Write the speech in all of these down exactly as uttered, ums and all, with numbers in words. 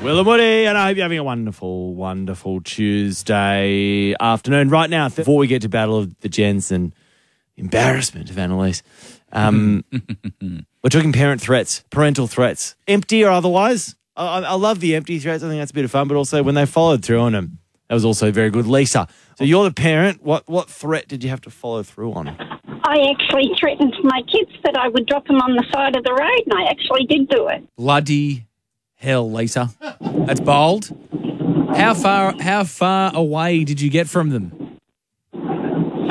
Will and Woody, and I hope you're having a wonderful, wonderful Tuesday afternoon. Right now, before we get to Battle of the Gens and embarrassment of Annalise, um, we're talking parent threats, parental threats, empty or otherwise. I, I love the empty threats. I think that's a bit of fun, but also when they followed through on them, that was also very good. Lisa, so you're the parent. What what threat did you have to follow through on? I actually threatened my kids that I would drop them on the side of the road, and I actually did do it. Bloody hell, Lisa. That's bold. How far how far away did you get from them? Um,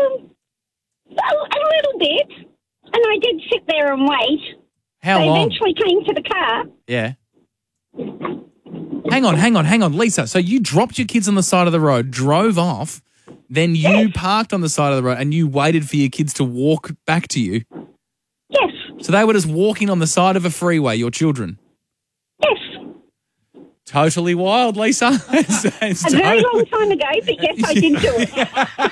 a, a little bit, and I did sit there and wait. How they long? eventually came to the car. Yeah. Hang on, hang on, hang on, Lisa. So you dropped your kids on the side of the road, drove off, then you Yes. parked on the side of the road and you waited for your kids to walk back to you. Yes, So they were just walking on the side of a freeway, your children. yes. Totally wild, Lisa. It's- it's A very totally- long time ago, but yes, I did do it.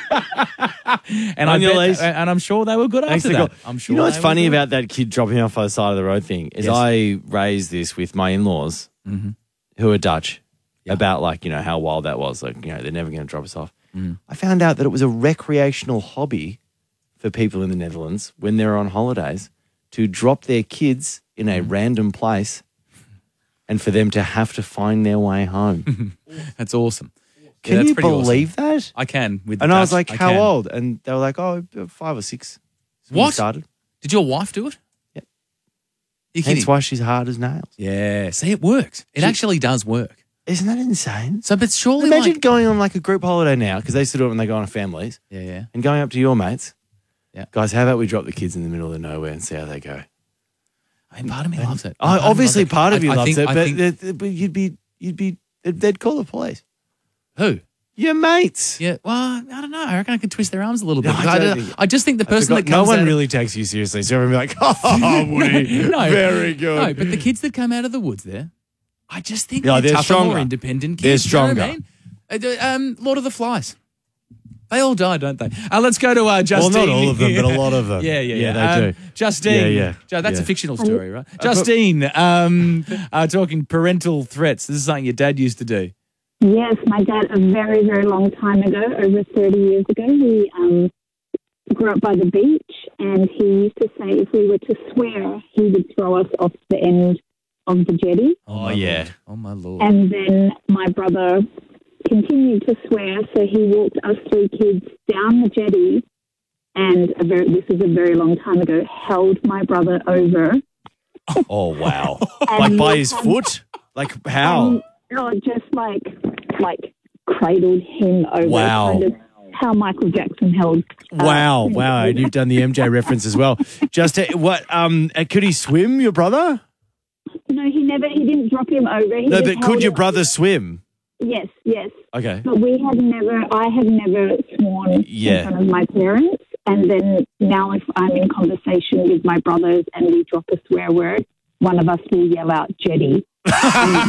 and, I On your bet, lease. and I'm sure they were good Thanks after to that. God. I'm sure. You know what's they were funny good. about that kid dropping off on the side of the road thing is Yes. I raised this with my in-laws Mhm. who are Dutch Yeah. about like, you know, how wild that was. Like, you know, they're never going to drop us off. Mm. I found out that it was a recreational hobby for people in the Netherlands when they're on holidays to drop their kids in a random place and for them to have to find their way home. That's awesome. Yeah, Can that's you pretty awesome. believe that? I can. With the And I was Dutch, like, I how can. old? And they were like, oh, five or six. So we What? started. Did your wife do it? Yep. You Hence kidding? why she's hard as nails. Yeah. See, it works. It She- actually does work. Isn't that insane? So, but surely, Imagine like, going on like a group holiday now, because they used to do it when they go on families, yeah, yeah. and going up to your mates. Yeah. Guys, how about we drop the kids in the middle of nowhere and see how they go? I mean, part of me loves it. Oh, Part of me obviously, loves it. part of I- you I loves think- it, I but, think- the- the- but you'd be, you'd be, they'd they'd call the police. who? Your mates. Yeah. Well, I don't know. I reckon I could twist their arms a little bit. No, I because I, don't don't- think- I just think the I person forgot- that no comes one out really takes you seriously, so everyone be like, oh, Woody, No. very good. No, but the kids that come out of the woods there, I just think Yeah, they're, they're tougher, stronger. more independent They're kids. You know what I stronger. mean? Uh, the, um, Lord of the Flies. They all die, don't they? Uh, let's go to uh, Justine. Well, not all of them, but a lot of them. Yeah, yeah, Yeah, yeah. they Um, do. Justine. Yeah, yeah, Jo- that's yeah. a fictional story, right? Justine, um, uh, talking parental threats. This is something your dad used to do. Yes, my dad, a very, very long time ago, over thirty years ago, we um, grew up by the beach, and he used to say if we were to swear, he would throw us off the end of the jetty. Oh, my yeah. Lord. Oh, my Lord. And then my brother continued to swear, so he walked us three kids down the jetty, and a very, this is a very long time ago, held my brother over. Oh, wow. And like by we his had- foot? Like how? And, oh, just like like cradled him over. Wow. Kind of how Michael Jackson held. uh, Wow, wow. And you've done the M J reference as well. Just uh, what, um, uh, could he swim, your brother? No, he never. He didn't drop him over. He No, just but held could your him- brother swim? Yes, yes. Okay. But we had never. I had never sworn Yeah. in front of my parents, and then now if I'm in conversation with my brothers and we drop a swear word, one of us will yell out "jetty."